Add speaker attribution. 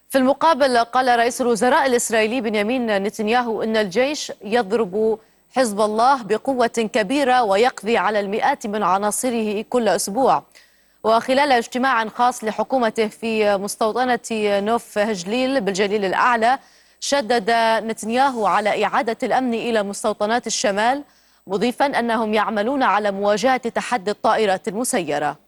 Speaker 1: في المقابل قال رئيس الوزراء الإسرائيلي بنيامين نتنياهو إن الجيش يضرب حزب الله بقوة كبيرة ويقضي على المئات من عناصره كل أسبوع. وخلال اجتماع خاص لحكومته في مستوطنة نوف هجليل بالجليل الأعلى، شدد نتنياهو على إعادة الأمن إلى مستوطنات الشمال، مضيفا أنهم يعملون على مواجهة تحدي الطائرات المسيرة.